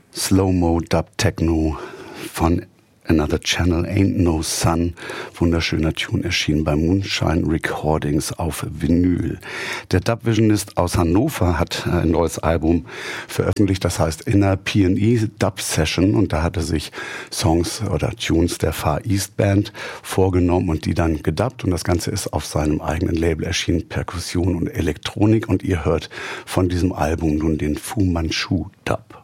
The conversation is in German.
Slow-Mo Dub Techno von Another Channel, Ain't No Sun. Wunderschöner Tune, erschienen bei Moonshine Recordings auf Vinyl. Der Dubvisionist aus Hannover hat ein neues Album veröffentlicht, das heißt Inner P&E Dub Session, und da hat er sich Songs oder Tunes der Far East Band vorgenommen und die dann gedubbt, und das Ganze ist auf seinem eigenen Label erschienen, Perkussion und Elektronik, und ihr hört von diesem Album nun den Fu Manchu Dub.